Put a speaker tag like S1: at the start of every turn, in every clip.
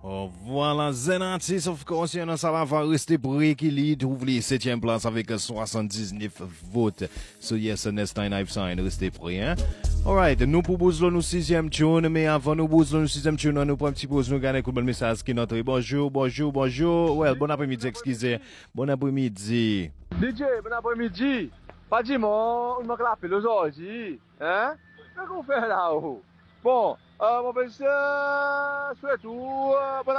S1: Oh, voilà, Zenatis, of course, il y a ça va rester pour équilibre, trouve les 7e place avec 79 votes. So, yes, next time I've signed, restez prêts, hein? Alright, nous proposons nos 6e tune, mais avant nous proposons nos 6e tune, nous prenons un petit pause, nous gagnons un message qui est notre bonjour. Well, bon après-midi, excusez. Bon après-midi.
S2: DJ, bon après-midi. Pas dimanche, on m'a clapé aujourd'hui. Hein? Qu'est-ce qu'on fait là-haut? Bon, mon petit, surtout, bon.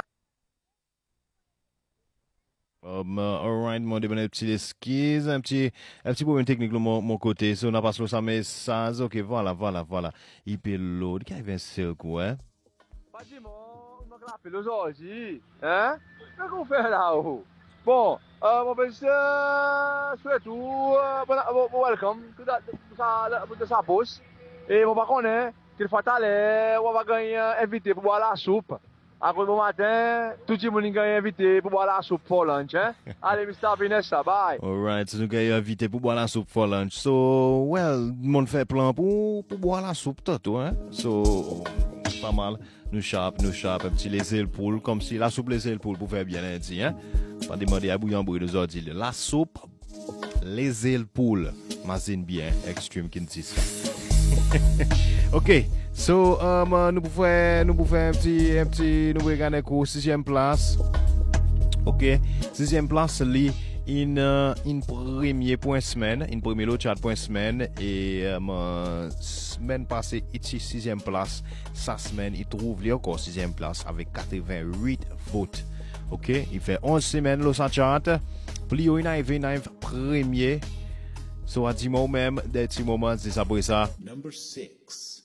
S1: Alright, moi, demande un petit esquisse, un petit problème technique de mon côté. Si on a passé ça message, ok, voilà. Il peut l'autre, qui a un seul coup, hein?
S2: Pas dimanche, on m'a clapé aujourd'hui. Hein? Qu'est-ce qu'on fait là-haut? Bon, mon petit, surtout, bon, welcome to sa bourse. Et mon par contre, qu'il faut aller, on va gagner invité pour boire la soupe. À cause du matin, tout le monde gagne invité pour boire la soupe for lunch. Hein? Allez, Mr. Vanessa, bye.
S1: Alright, nous gagne invité pour boire la soupe for lunch. So, well, mon fait plan pour boire la soupe tout, hein? So, pas mal. Nous chape, un petit laisser le poule, comme si la soupe laisser le poule pour faire bien lundi, hein? Pas demander à bouillon bruit de aujourd'hui. La soupe, laisser le poule. Mazine bien, extreme qui dit ça. Ok, so nous pouvons faire un petit nous regarder pour 6e place. Ok, 6e place li in premier point semaine, in premier lot chat point semaine et semaine passée ici 6e place, sa semaine il trouve li encore 6e place avec 88 votes. Ok, il fait 11 semaines le chat. Plio in premier. So à 10 mots même, des petits moments, c'est ça pour ça.
S3: Number 6.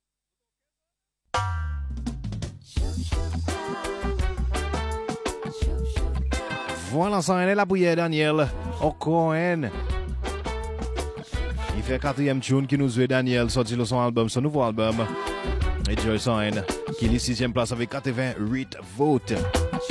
S1: Voilà, ça est la bouillère Daniel O'Cohen. Il fait 4e tune qui nous joue Daniel, sorti de son album, son nouveau album. Et Joy Sign, qui est 6e place avec 88 votes.